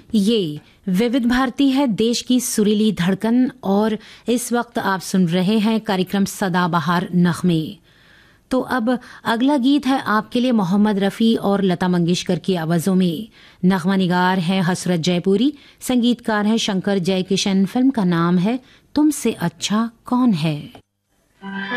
ये विविध भारती है, देश की सुरीली धड़कन, और इस वक्त आप सुन रहे हैं कार्यक्रम सदाबहार नगमे। तो अब अगला गीत है आपके लिए मोहम्मद रफ़ी और लता मंगेशकर की आवाज़ों में। नगमा निगार है हसरत जयपुरी, संगीतकार है शंकर जयकिशन। फिल्म का नाम है तुमसे अच्छा कौन है।